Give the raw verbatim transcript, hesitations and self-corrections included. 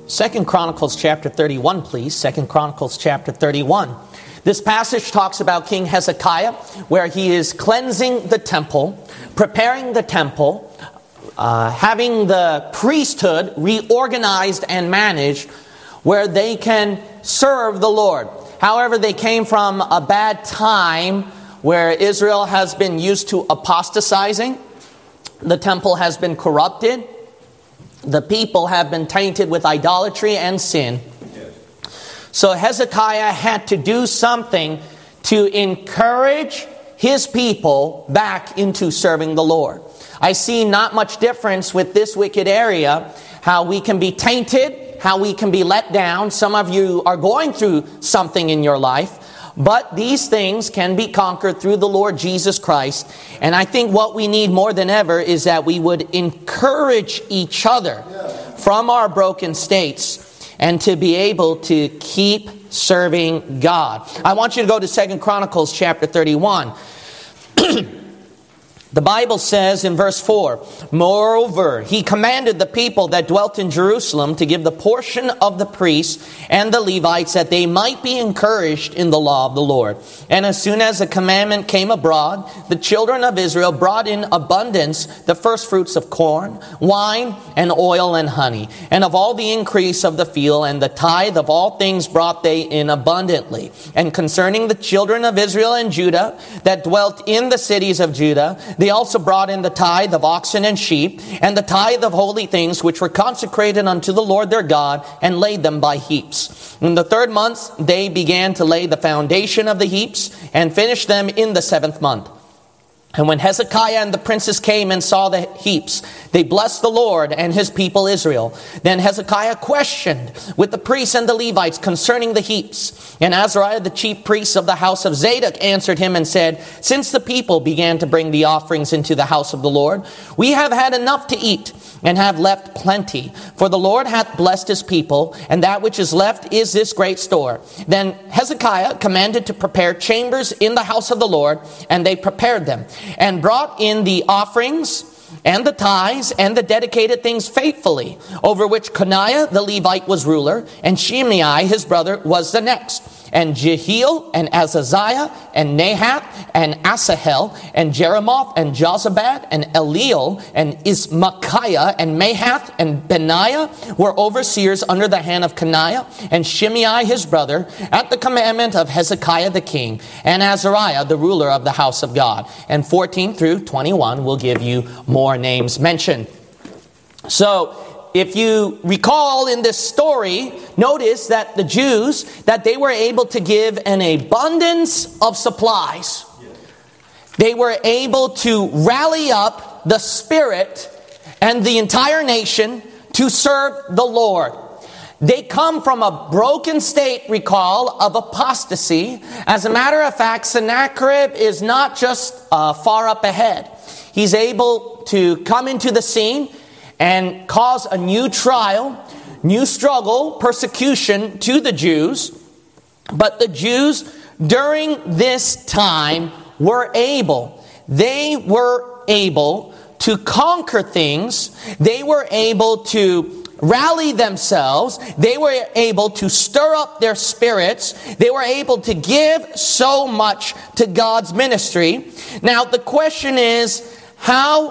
Second Chronicles chapter thirty-one, please. Second Chronicles chapter thirty-one. This passage talks about King Hezekiah, where he is cleansing the temple, preparing the temple, uh, having the priesthood reorganized and managed, where they can serve the Lord. However, they came from a bad time where Israel has been used to apostatizing. The temple has been corrupted. The people have been tainted with idolatry and sin. So Hezekiah had to do something to encourage his people back into serving the Lord. I see not much difference with this wicked area, how we can be tainted, how we can be let down. Some of you are going through something in your life, but these things can be conquered through the Lord Jesus Christ. And I think what we need more than ever is that we would encourage each other from our broken states and to be able to keep serving God. I want you to go to Second Chronicles chapter thirty-one. The Bible says in verse four, "Moreover, he commanded the people that dwelt in Jerusalem to give the portion of the priests and the Levites that they might be encouraged in the law of the Lord. And as soon as the commandment came abroad, the children of Israel brought in abundance the first fruits of corn, wine, and oil and honey, and of all the increase of the field, and the tithe of all things brought they in abundantly. And concerning the children of Israel and Judah that dwelt in the cities of Judah, they also brought in the tithe of oxen and sheep, and the tithe of holy things which were consecrated unto the Lord their God, and laid them by heaps. In the third month they began to lay the foundation of the heaps, and finished them in the seventh month. And when Hezekiah and the princes came and saw the heaps, they blessed the Lord and his people Israel. Then Hezekiah questioned with the priests and the Levites concerning the heaps. And Azariah, the chief priest of the house of Zadok, answered him and said, Since the people began to bring the offerings into the house of the Lord, we have had enough to eat, and have left plenty. For the Lord hath blessed his people, and that which is left is this great store. Then Hezekiah commanded to prepare chambers in the house of the Lord, and they prepared them, and brought in the offerings and the tithes and the dedicated things faithfully, over which Coniah the Levite was ruler, and Shimei his brother was the next. And Jehiel, and Azaziah, and Nahath, and Asahel, and Jeremoth, and Jozabad, and Eliel, and Ismachiah, and Mahath, and Benaiah were overseers under the hand of Coniah, and Shimei his brother, at the commandment of Hezekiah the king, and Azariah the ruler of the house of God. And fourteen through twenty-one will give you more names mentioned. So, if you recall in this story, notice that the Jews, that they were able to give an abundance of supplies. They were able to rally up the spirit and the entire nation to serve the Lord. They come from a broken state, recall, of apostasy. As a matter of fact, Sennacherib is not just uh, far up ahead. He's able to come into the scene and cause a new trial, new struggle, persecution to the Jews. But the Jews during this time were able, they were able to conquer things. They were able to rally themselves. They were able to stir up their spirits. They were able to give so much to God's ministry. Now the question is, how